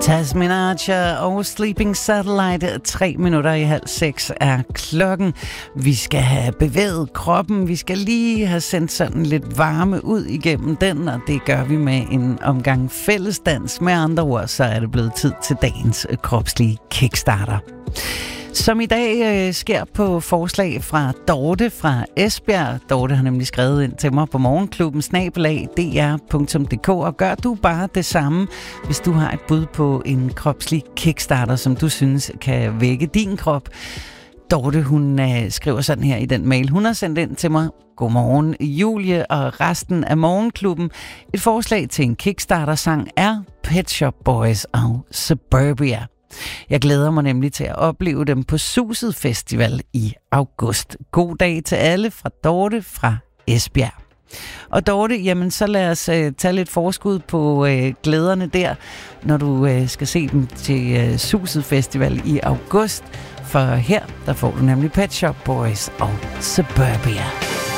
Tasmin Archer og Sleeping Satellite. 5:03 er klokken. Vi skal have bevæget kroppen. Vi skal lige have sendt sådan lidt varme ud igennem den, og det gør vi med en omgang fællesdans. Med andre ord, så er det blevet tid til dagens kropslige kickstarter. Som i dag sker på forslag fra Dorte fra Esbjerg. Dorte har nemlig skrevet ind til mig på morgenklubben@dr.dk, og gør du bare det samme, hvis du har et bud på en kropslig kickstarter, som du synes kan vække din krop. Dorte, hun skriver sådan her i den mail, hun har sendt ind til mig. Godmorgen Julie og resten af morgenklubben. Et forslag til en kickstarter-sang er Pet Shop Boys og Suburbia. Jeg glæder mig nemlig til at opleve dem på Suset Festival i august. God dag til alle fra Dorte fra Esbjerg. Og Dorte, jamen så lad os tage lidt forskud på glæderne der, når du skal se dem til Suset Festival i august. For her, der får du nemlig Pet Shop Boys og Suburbia.